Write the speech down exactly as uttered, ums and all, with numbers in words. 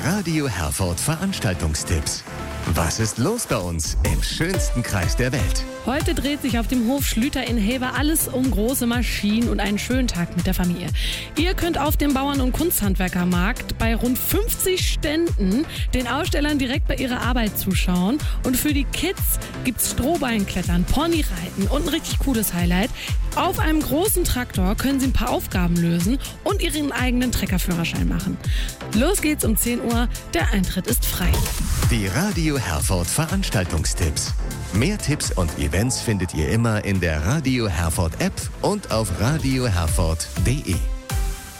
Radio Herford Veranstaltungstipps. Was ist los bei uns im schönsten Kreis der Welt? Heute dreht sich auf dem Hof Schlüter in Hever alles um große Maschinen und einen schönen Tag mit der Familie. Ihr könnt auf dem Bauern- und Kunsthandwerkermarkt bei rund fünfzig Ständen den Ausstellern direkt bei ihrer Arbeit zuschauen. Und für die Kids gibt's Strohballenklettern, Ponyreiten und ein richtig cooles Highlight. Auf einem großen Traktor können sie ein paar Aufgaben lösen und ihren eigenen Treckerführerschein machen. Los geht's um zehn Uhr, der Eintritt ist frei. Die Radio Herford Veranstaltungstipps. Mehr Tipps und Events findet ihr immer in der Radio Herford App und auf radio herford punkt de.